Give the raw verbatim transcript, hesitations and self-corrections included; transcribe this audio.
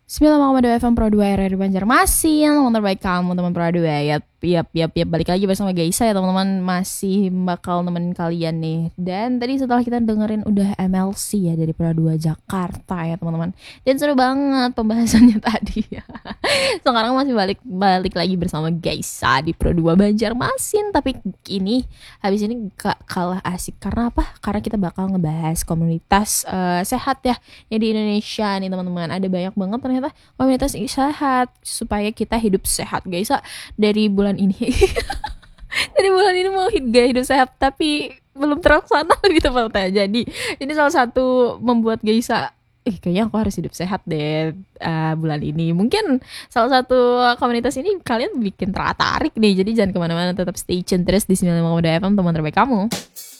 sembilan koma dua F M Pro dua R R I Banjarmasin, teman terbaik kamu, teman Pro dua ya. Yap, yap, yap, balik lagi bersama Gaisa ya teman-teman. Masih bakal nemenin kalian nih. Dan tadi setelah kita dengerin udah M L C ya dari Pro dua Jakarta ya teman-teman. Dan seru banget pembahasannya tadi ya. Sekarang masih balik balik lagi bersama Gaisa di Pro dua Banjarmasin. Tapi ini habis ini gak kalah asik. Karena apa? Karena kita bakal ngebahas komunitas uh, sehat ya, ya di Indonesia nih teman-teman. Ada banyak banget ternyata komunitas sehat supaya kita hidup sehat guys. Dari bulan ini dari bulan ini mau hidup gaya hidup sehat tapi belum terlaksana gitu tepatnya. Jadi ini salah satu membuat Gaisa eh kayaknya aku harus hidup sehat deh uh, bulan ini. Mungkin salah satu komunitas ini kalian bikin tertarik nih. Jadi jangan kemana-mana, tetap stay tune terus di sembilan koma dua F M teman terbaik kamu.